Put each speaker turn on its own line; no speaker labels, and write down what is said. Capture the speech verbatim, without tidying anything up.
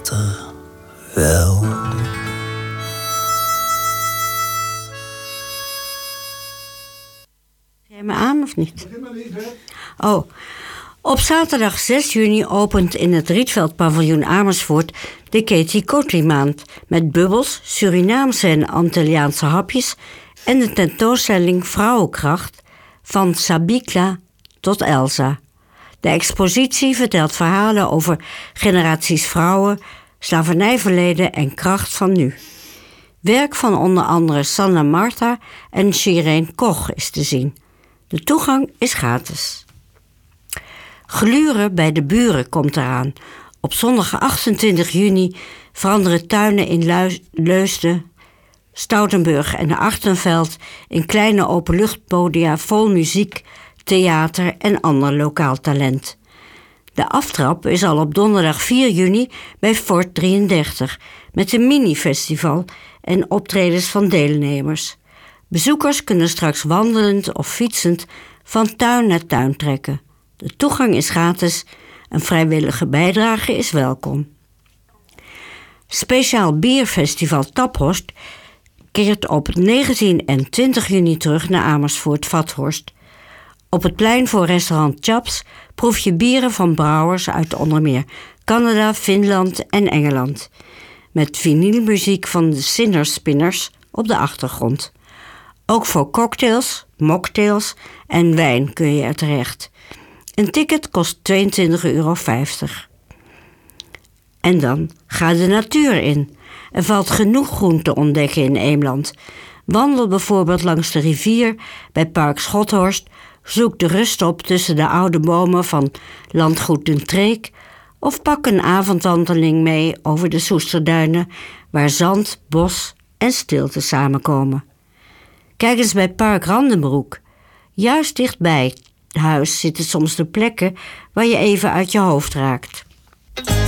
later wel.
Ga je me aan of niet? Oh. Op zaterdag zes juni opent in het Rietveld paviljoen Amersfoort de Katie Cotley maand met bubbels, Surinaamse en Antilliaanse hapjes en de tentoonstelling Vrouwenkracht van Sabikla tot Elsa. De expositie vertelt verhalen over generaties vrouwen, slavernijverleden en kracht van nu. Werk van onder andere Sanna Marta en Shireen Koch is te zien. De toegang is gratis. Gluren bij de buren komt eraan. Op zondag achtentwintig juni veranderen tuinen in Luis- Leusden, Stoutenburg en Achterveld in kleine openluchtpodia vol muziek, theater en ander lokaal talent. De aftrap is al op donderdag vier juni bij Fort drieëndertig met een mini-festival en optredens van deelnemers. Bezoekers kunnen straks wandelend of fietsend van tuin naar tuin trekken. De toegang is gratis, een vrijwillige bijdrage is welkom. Speciaal bierfestival Taphorst keert op negentien en twintig juni terug naar Amersfoort-Vathorst. Op het plein voor restaurant Chaps proef je bieren van brouwers uit onder meer Canada, Finland en Engeland. Met vinylmuziek van de Sinner Spinners op de achtergrond. Ook voor cocktails, mocktails en wijn kun je er terecht. Een ticket kost tweeëntwintig euro vijftig. En dan ga de natuur in. Er valt genoeg groen te ontdekken in Eemland. Wandel bijvoorbeeld langs de rivier bij Park Schothorst. Zoek de rust op tussen de oude bomen van Landgoed Den Treek. Of pak een avondwandeling mee over de Soesterduinen, waar zand, bos en stilte samenkomen. Kijk eens bij Park Randenbroek. Juist dichtbij huis zitten soms de plekken waar je even uit je hoofd raakt.